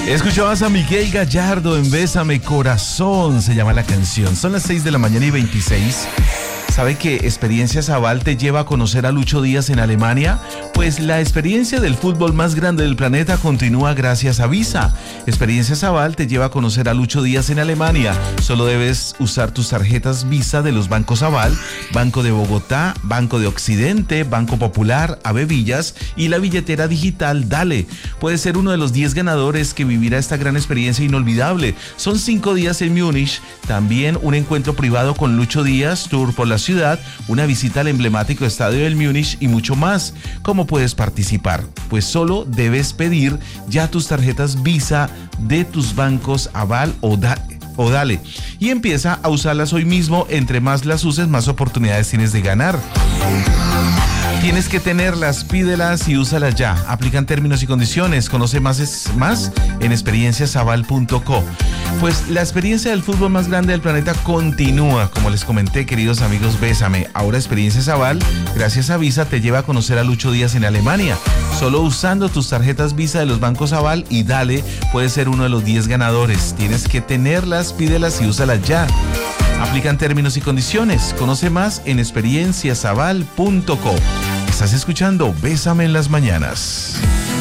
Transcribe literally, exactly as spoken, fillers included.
Escuchabas a Miguel Gallardo en Bésame Corazón, se llama la canción. Son las seis de la mañana y veintiséis. ¿Sabe que Experiencias Aval te lleva a conocer a Lucho Díaz en Alemania? Pues la experiencia del fútbol más grande del planeta continúa gracias a Visa. Experiencias Aval te lleva a conocer a Lucho Díaz en Alemania. Solo debes usar tus tarjetas Visa de los bancos Aval, Banco de Bogotá, Banco de Occidente, Banco Popular, Avevillas y la billetera digital Dale. Puedes ser uno de los diez ganadores que vivirá esta gran experiencia inolvidable. Son cinco días en Múnich, también un encuentro privado con Lucho Díaz, tour por la ciudad, una visita al emblemático estadio del Múnich y mucho más. ¿Cómo puedes participar? Pues solo debes pedir ya tus tarjetas Visa de tus bancos Aval o Dale. O Dale y empieza a usarlas hoy mismo. Entre más las uses, más oportunidades tienes de ganar. Tienes que tenerlas, pídelas y úsalas ya. Aplican términos y condiciones. Conoce más, es más en experiencias aval punto co. Pues la experiencia del fútbol más grande del planeta continúa. Como les comenté, queridos amigos, Bésame. Ahora Experiencias Aval, gracias a Visa, te lleva a conocer a Lucho Díaz en Alemania. Solo usando tus tarjetas Visa de los bancos Aval y Dale, puedes ser uno de los diez ganadores. Tienes que tenerlas, pídelas y úsalas ya. Aplican términos y condiciones. Conoce más en experiencias aval punto co. Estás escuchando Bésame en las mañanas.